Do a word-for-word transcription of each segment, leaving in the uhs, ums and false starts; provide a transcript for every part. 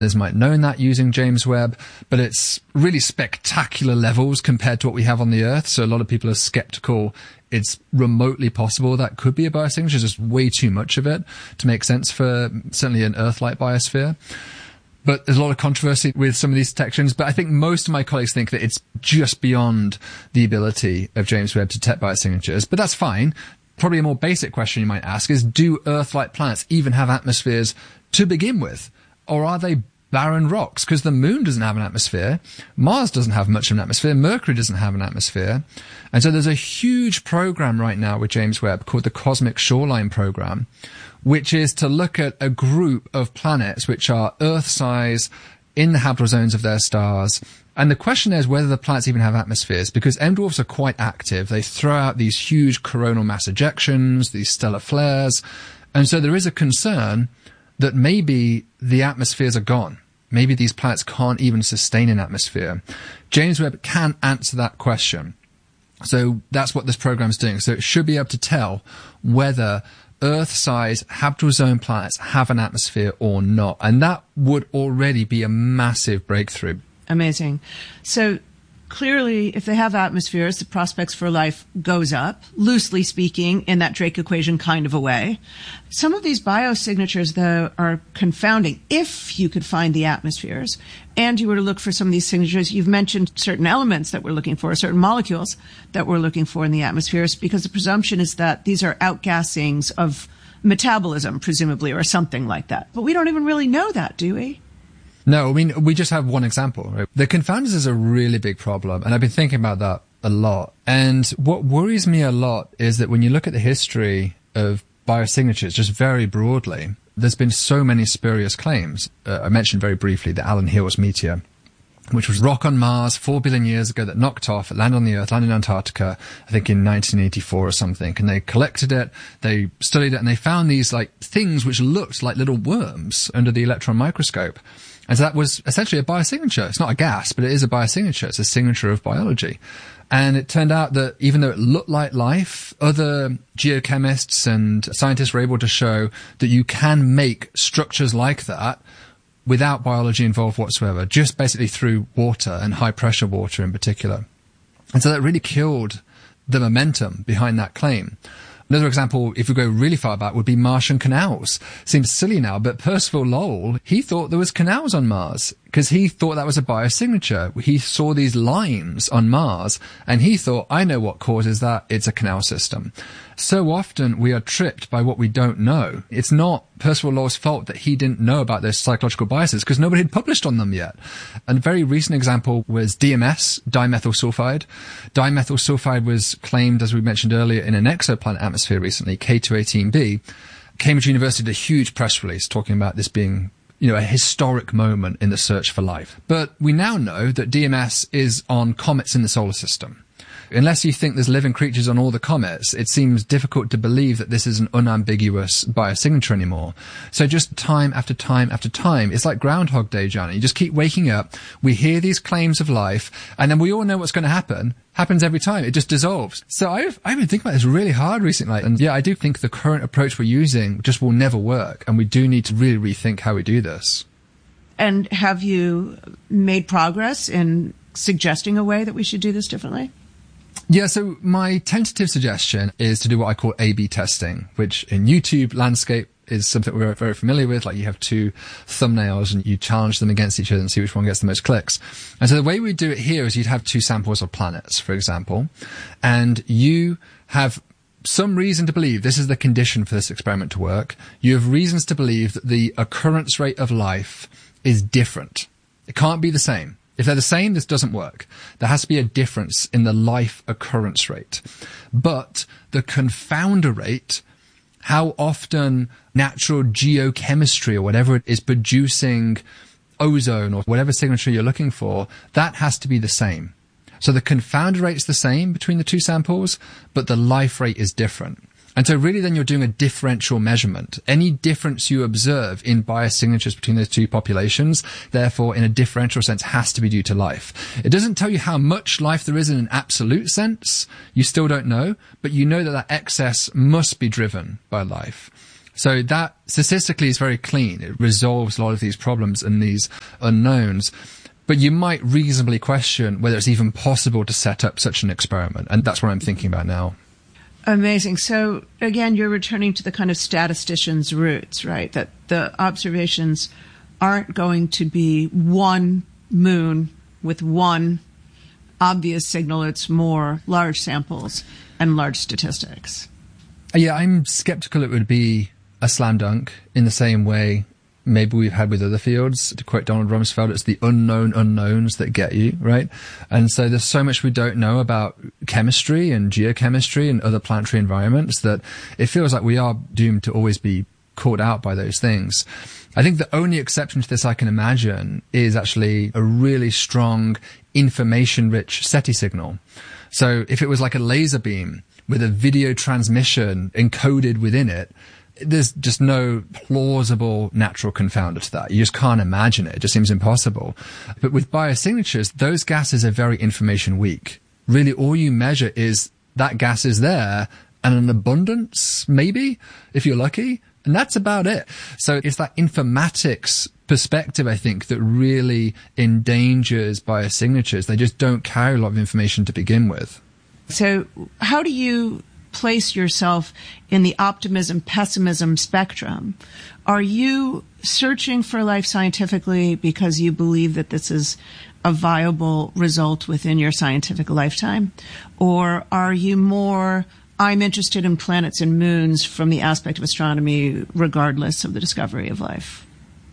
There's might known that using James Webb, but it's really spectacular levels compared to what we have on the Earth. So a lot of people are skeptical it's remotely possible that could be a biosignature. There's just way too much of it to make sense for certainly an Earth-like biosphere. But there's a lot of controversy with some of these detections. But I think most of my colleagues think that it's just beyond the ability of James Webb to detect biosignatures. But that's fine. Probably a more basic question you might ask is, do Earth-like planets even have atmospheres to begin with? Or are they barren rocks? Because the moon doesn't have an atmosphere. Mars doesn't have much of an atmosphere. Mercury doesn't have an atmosphere. And so there's a huge program right now with James Webb called the Cosmic Shoreline Program, which is to look at a group of planets which are Earth-size in the habitable zones of their stars. And the question is whether the planets even have atmospheres, because M dwarfs are quite active. They throw out these huge coronal mass ejections, these stellar flares. And so there is a concern that maybe the atmospheres are gone. Maybe these planets can't even sustain an atmosphere. James Webb can answer that question. So that's what this program is doing. So it should be able to tell whether Earth-sized habitable zone planets have an atmosphere or not. And that would already be a massive breakthrough. Amazing. So clearly, if they have atmospheres, the prospects for life goes up, loosely speaking, in that Drake equation kind of a way. Some of these biosignatures, though, are confounding. If you could find the atmospheres and you were to look for some of these signatures, you've mentioned certain elements that we're looking for, certain molecules that we're looking for in the atmospheres, because the presumption is that these are outgassings of metabolism, presumably, or something like that. But we don't even really know that, do we? No, I mean, we just have one example. Right? The confounders is a really big problem, and I've been thinking about that a lot. And what worries me a lot is that when you look at the history of biosignatures, just very broadly, there's been so many spurious claims. Uh, I mentioned very briefly the Alan Hills meteor, which was rock on Mars four billion years ago that knocked off, it landed on the Earth, landed in Antarctica, I think in nineteen eighty-four or something. And they collected it, they studied it, and they found these like things which looked like little worms under the electron microscope. And so that was essentially a biosignature. It's not a gas, but it is a biosignature. It's a signature of biology. And it turned out that even though it looked like life, other geochemists and scientists were able to show that you can make structures like that without biology involved whatsoever, just basically through water and high pressure water in particular. And so that really killed the momentum behind that claim. Another example, if we go really far back, would be Martian canals. Seems silly now, but Percival Lowell, he thought there was canals on Mars because he thought that was a biosignature. He saw these lines on Mars and he thought, I know what causes that. It's a canal system. So often we are tripped by what we don't know. It's not Percival Lowell's fault that he didn't know about those psychological biases because nobody had published on them yet. And a very recent example was D M S, dimethyl sulfide. Dimethyl sulfide was claimed, as we mentioned earlier, in an exoplanet atmosphere recently, K two eighteen b. Cambridge University did a huge press release talking about this being, you know, a historic moment in the search for life. But we now know that D M S is on comets in the solar system. Unless you think there's living creatures on all the comets, it seems difficult to believe that this is an unambiguous biosignature anymore. So just time after time after time, it's like Groundhog Day, Johnny. You just keep waking up, we hear these claims of life, and then we all know what's going to happen. Happens every time. It just dissolves. So I've, I've been thinking about this really hard recently. And yeah, I do think the current approach we're using just will never work. And we do need to really rethink how we do this. And have you made progress in suggesting a way that we should do this differently? Yeah, so my tentative suggestion is to do what I call A B testing, which in YouTube landscape is something we're very familiar with. Like you have two thumbnails and you challenge them against each other and see which one gets the most clicks. And so the way we do it here is you'd have two samples of planets, for example, and you have some reason to believe this is the condition for this experiment to work. You have reasons to believe that the occurrence rate of life is different. It can't be the same. If they're the same, this doesn't work. There has to be a difference in the life occurrence rate. But the confounder rate, how often natural geochemistry or whatever it is producing ozone or whatever signature you're looking for, that has to be the same. So the confounder rate's the same between the two samples, but the life rate is different. And so really then you're doing a differential measurement. Any difference you observe in biosignatures between those two populations, therefore in a differential sense, has to be due to life. It doesn't tell you how much life there is in an absolute sense. You still don't know, but you know that that excess must be driven by life. So that statistically is very clean. It resolves a lot of these problems and these unknowns. But you might reasonably question whether it's even possible to set up such an experiment. And that's what I'm thinking about now. Amazing. So again, you're returning to the kind of statistician's roots, right? That the observations aren't going to be one moon with one obvious signal. It's more large samples and large statistics. Yeah, I'm skeptical it would be a slam dunk in the same way maybe we've had with other fields. To quote Donald Rumsfeld, it's the unknown unknowns that get you, right? And so there's so much we don't know about chemistry and geochemistry and other planetary environments that it feels like we are doomed to always be caught out by those things. I think the only exception to this I can imagine is actually a really strong information-rich SETI signal. So if it was like a laser beam with a video transmission encoded within it, there's just no plausible natural confounder to that. You just can't imagine it. It just seems impossible. But with biosignatures, those gases are very information weak. Really, all you measure is that gas is there and an abundance, maybe, if you're lucky. And that's about it. So it's that informatics perspective, I think, that really endangers biosignatures. They just don't carry a lot of information to begin with. So how do you place yourself in the optimism pessimism spectrum? Are you searching for life scientifically because you believe that this is a viable result within your scientific lifetime? Or are you more, I'm interested in planets and moons from the aspect of astronomy regardless of the discovery of life?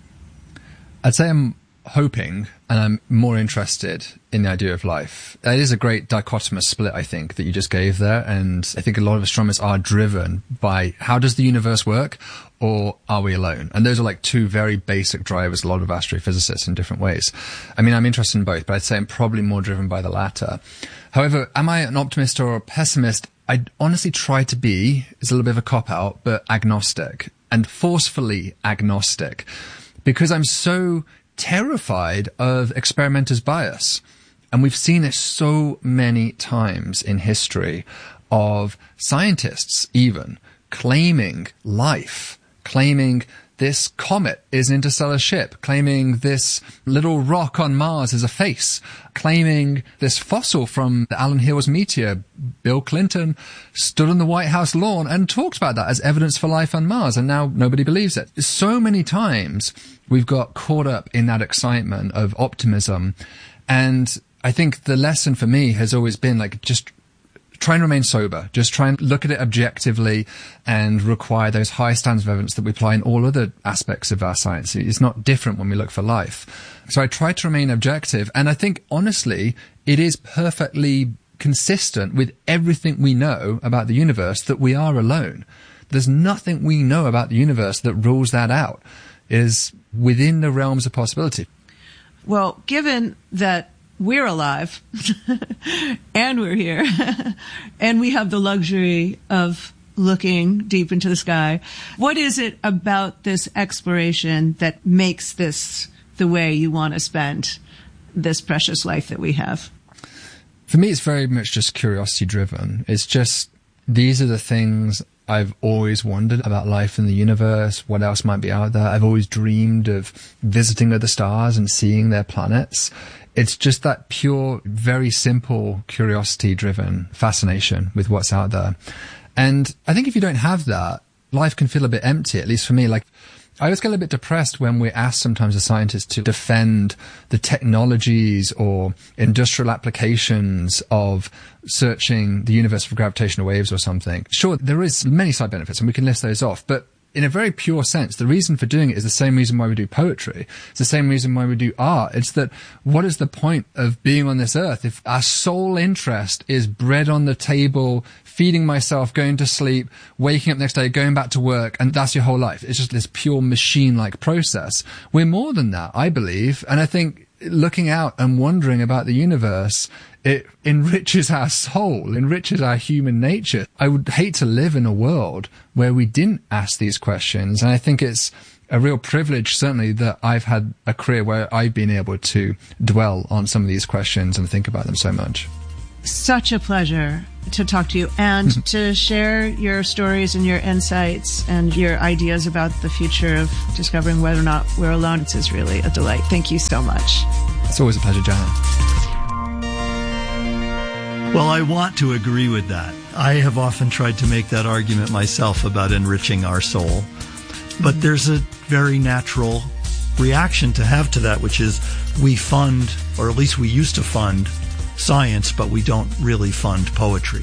I'd say I'm hoping and I'm more interested in the idea of life. It is a great dichotomous split, I think, that you just gave there. And I think a lot of astronomers are driven by how does the universe work or are we alone? And those are like two very basic drivers, a lot of astrophysicists in different ways. I mean, I'm interested in both, but I'd say I'm probably more driven by the latter. However, am I an optimist or a pessimist? I honestly try to be, it's a little bit of a cop-out, but agnostic and forcefully agnostic because I'm so terrified of experimenter's bias. And we've seen it so many times in history of scientists even claiming life, claiming this comet is an interstellar ship, claiming this little rock on Mars is a face, claiming this fossil from the Allen Hills meteor. Bill Clinton stood on the White House lawn and talked about that as evidence for life on Mars, and now nobody believes it. So many times we've got caught up in that excitement of optimism, and I think the lesson for me has always been like just try and remain sober. Just try and look at it objectively and require those high standards of evidence that we apply in all other aspects of our science. It's not different when we look for life. So I try to remain objective. And I think, honestly, it is perfectly consistent with everything we know about the universe that we are alone. There's nothing we know about the universe that rules that out. It is within the realms of possibility. Well, given that we're alive and we're here and we have the luxury of looking deep into the sky, what is it about this exploration that makes this the way you want to spend this precious life that we have? For me, it's very much just curiosity driven. It's just, these are the things I've always wondered about life in the universe, what else might be out there. I've always dreamed of visiting other stars and seeing their planets. It's just that pure, very simple, curiosity-driven fascination with what's out there. And I think if you don't have that, life can feel a bit empty, at least for me. Like, I always get a bit depressed when we're asked sometimes as scientists to defend the technologies or industrial applications of searching the universe for gravitational waves or something. Sure, there is many side benefits and we can list those off, but in a very pure sense, the reason for doing it is the same reason why we do poetry. It's the same reason why we do art. It's that what is the point of being on this earth if our sole interest is bread on the table, feeding myself, going to sleep, waking up next day, going back to work, and that's your whole life? It's just this pure machine-like process. We're more than that, I believe. And I think looking out and wondering about the universe, it enriches our soul, enriches our human nature. I would hate to live in a world where we didn't ask these questions. And I think it's a real privilege, certainly, that I've had a career where I've been able to dwell on some of these questions and think about them so much. such a pleasure to talk to you and to share your stories and your insights and your ideas about the future of discovering whether or not we're alone. It's really a delight. Thank you so much. It's always a pleasure, Joanna. Well, I want to agree with that. I have often tried to make that argument myself about enriching our soul. But there's a very natural reaction to have to that, which is we fund, or at least we used to fund, science, but we don't really fund poetry.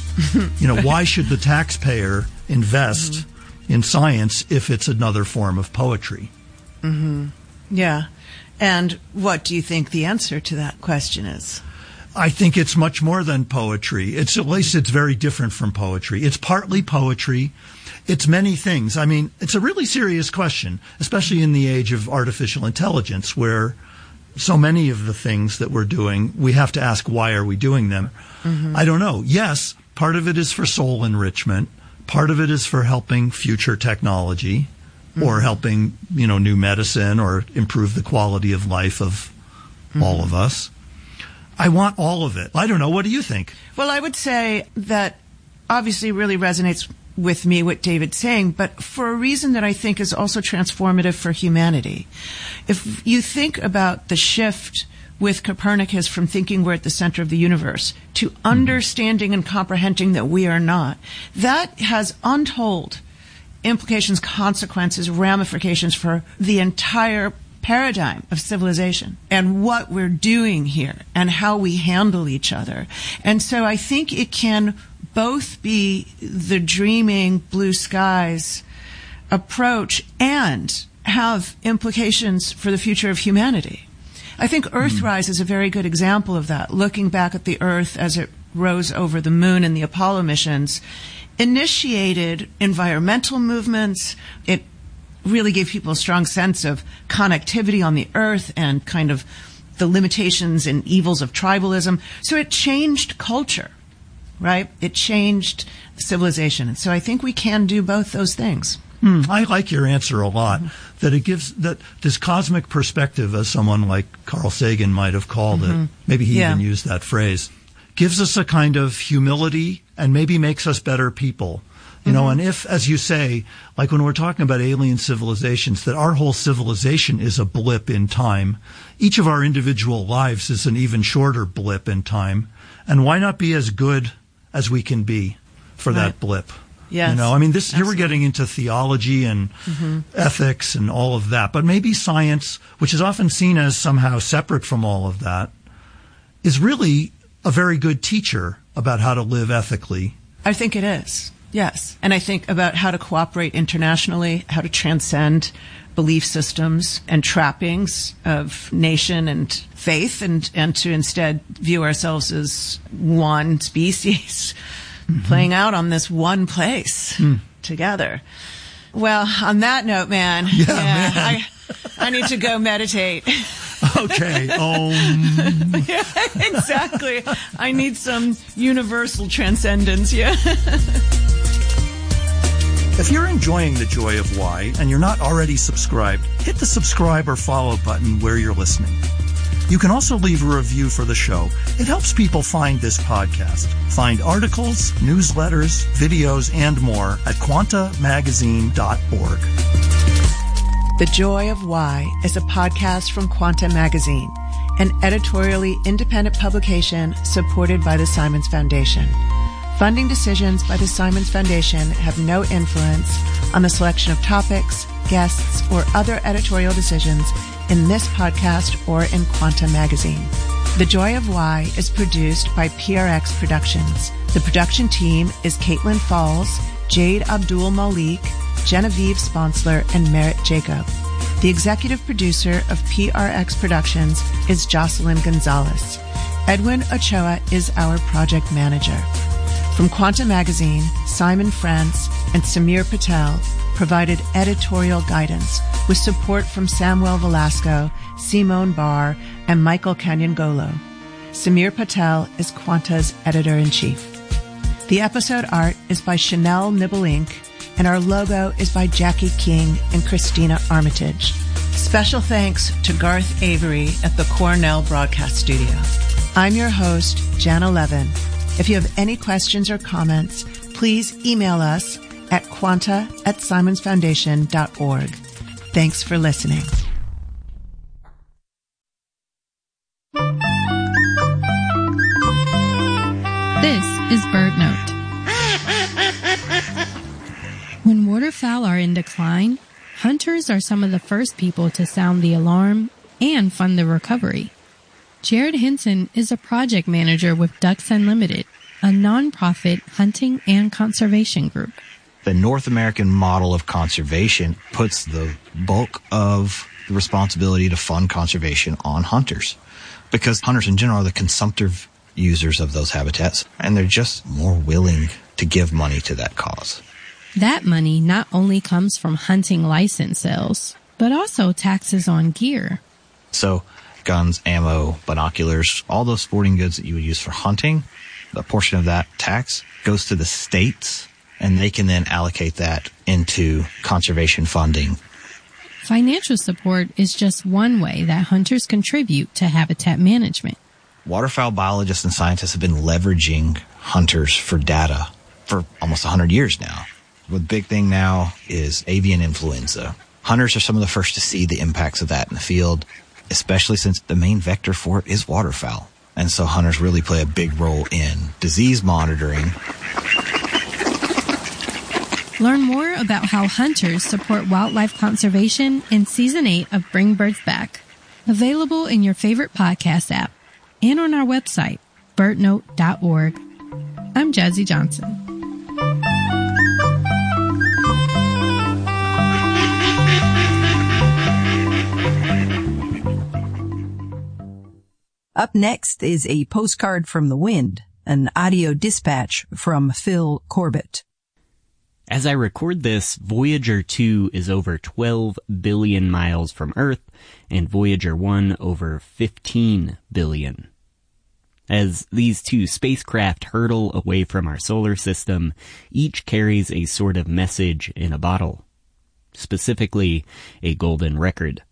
You know, why should the taxpayer invest mm-hmm. in science if it's another form of poetry? Mm-hmm. Yeah. And what do you think the answer to that question is? I think it's much more than poetry. It's at least it's very different from poetry. It's partly poetry. It's many things. I mean, it's a really serious question, especially in the age of artificial intelligence, where so many of the things that we're doing, we have to ask, why are we doing them? Mm-hmm. I don't know. Yes, part of it is for soul enrichment. Part of it is for helping future technology mm-hmm. or helping, you know, new medicine or improve the quality of life of mm-hmm. all of us. I want all of it. I don't know. What do you think? Well, I would say that obviously really resonates with me what David's saying, but for a reason that I think is also transformative for humanity. If you think about the shift with Copernicus from thinking we're at the center of the universe to mm-hmm. understanding and comprehending that we are not, that has untold implications, consequences, ramifications for the entire paradigm of civilization and what we're doing here and how we handle each other. And so I think it can both be the dreaming blue skies approach and have implications for the future of humanity. I think Earthrise mm. is a very good example of that. Looking back at the Earth as it rose over the moon in the Apollo missions, initiated environmental movements. It really gave people a strong sense of connectivity on the Earth and kind of the limitations and evils of tribalism. So it changed culture. Right? It changed civilization. And so I think we can do both those things. Mm, I like your answer a lot, mm-hmm. that it gives that this cosmic perspective, as someone like Carl Sagan might have called mm-hmm. it, maybe he yeah. even used that phrase, gives us a kind of humility and maybe makes us better people. You mm-hmm. know, and if, as you say, like when we're talking about alien civilizations, that our whole civilization is a blip in time, each of our individual lives is an even shorter blip in time. And why not be as good as we can be for right. that blip? Yes. You know, I mean, this Absolutely. Here we're getting into theology and mm-hmm. ethics and all of that. But maybe science, which is often seen as somehow separate from all of that, is really a very good teacher about how to live ethically. I think it is. Yes. And I think about how to cooperate internationally, how to transcend belief systems and trappings of nation and faith, and, and to instead view ourselves as one species mm-hmm. playing out on this one place mm. together. Well, on that note, man, yeah, yeah man. I, I need to go meditate. Okay. Um. Yeah, exactly. I need some universal transcendence. Yeah. If you're enjoying The Joy of Why and you're not already subscribed, hit the subscribe or follow button where you're listening. You can also leave a review for the show. It helps people find this podcast. Find articles, newsletters, videos, and more at quanta magazine dot org. The Joy of Why is a podcast from Quanta Magazine, an editorially independent publication supported by the Simons Foundation. Funding decisions by the Simons Foundation have no influence on the selection of topics, guests, or other editorial decisions in this podcast or in Quanta Magazine. The Joy of Why is produced by P R X Productions. The production team is Caitlin Falls, Jade Abdul Malik, Genevieve Sponsler, and Merritt Jacob. The executive producer of P R X Productions is Jocelyn Gonzalez. Edwin Ochoa is our project manager. From Quanta Magazine, Simon France and Samir Patel provided editorial guidance with support from Samuel Velasco, Simone Barr, and Michael Canyangolo. Samir Patel is Quanta's editor-in-chief. The episode art is by Chanel Nibelink, and our logo is by Jackie King and Christina Armitage. Special thanks to Garth Avery at the Cornell Broadcast Studio. I'm your host, Jana Levin. If you have any questions or comments, please email us at quanta at simons foundation dot org. Thanks for listening. This is BirdNote. When waterfowl are in decline, hunters are some of the first people to sound the alarm and fund the recovery. Jared Hinson is a project manager with Ducks Unlimited, a nonprofit hunting and conservation group. The North American model of conservation puts the bulk of the responsibility to fund conservation on hunters, because hunters in general are the consumptive users of those habitats, and they're just more willing to give money to that cause. That money not only comes from hunting license sales, but also taxes on gear. So guns, ammo, binoculars, all those sporting goods that you would use for hunting, a portion of that tax goes to the states, and they can then allocate that into conservation funding. Financial support is just one way that hunters contribute to habitat management. Waterfowl biologists and scientists have been leveraging hunters for data for almost one hundred years now. The big thing now is avian influenza. Hunters are some of the first to see the impacts of that in the field, especially since the main vector for it is waterfowl. And so hunters really play a big role in disease monitoring. Learn more about how hunters support wildlife conservation in Season eight of Bring Birds Back, available in your favorite podcast app and on our website, bird note dot org. I'm Jazzy Johnson. Up next is a postcard from the wind, an audio dispatch from Phil Corbett. As I record this, Voyager two is over twelve billion miles from Earth, and Voyager one over fifteen billion. As these two spacecraft hurtle away from our solar system, each carries a sort of message in a bottle. Specifically, a golden record.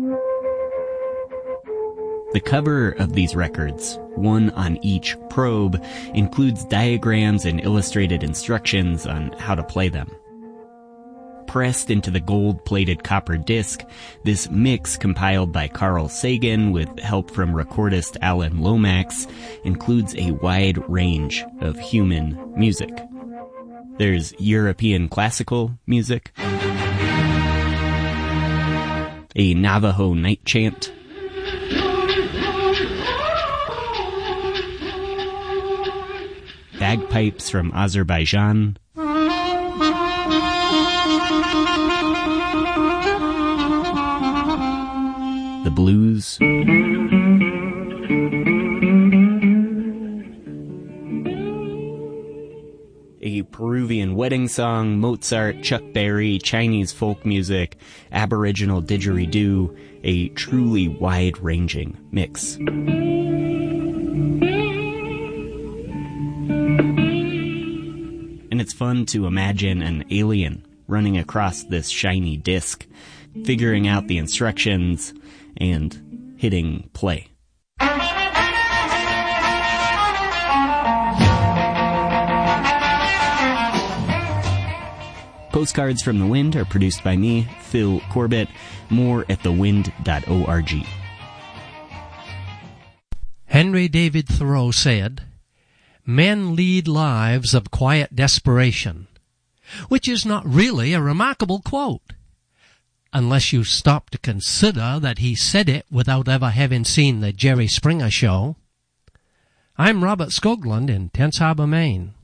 The cover of these records, one on each probe, includes diagrams and illustrated instructions on how to play them. Pressed into the gold-plated copper disc, this mix compiled by Carl Sagan with help from recordist Alan Lomax includes a wide range of human music. There's European classical music, a Navajo night chant, bagpipes from Azerbaijan, the blues, a Peruvian wedding song, Mozart, Chuck Berry, Chinese folk music, Aboriginal didgeridoo, a truly wide-ranging mix. And it's fun to imagine an alien running across this shiny disc, figuring out the instructions, and hitting play. Postcards from the Wind are produced by me, Phil Corbett. More at the wind dot org. Henry David Thoreau said, "Men lead lives of quiet desperation," which is not really a remarkable quote, unless you stop to consider that he said it without ever having seen the Jerry Springer Show. I'm Robert Skoglund in Tense Harbor, Maine.